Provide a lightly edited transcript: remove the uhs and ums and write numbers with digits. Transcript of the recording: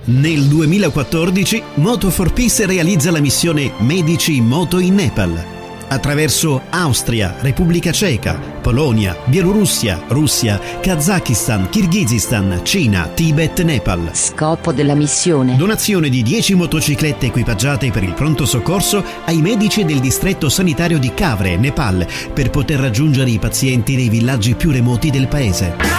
Nel 2014 Moto4Peace realizza la missione Medici in Moto in Nepal. Attraverso Austria, Repubblica Ceca, Polonia, Bielorussia, Russia, Kazakistan, Kirghizistan, Cina, Tibet, Nepal. Scopo della missione: donazione di 10 motociclette equipaggiate per il pronto soccorso ai medici del distretto sanitario di Kavre, Nepal, per poter raggiungere i pazienti nei villaggi più remoti del paese.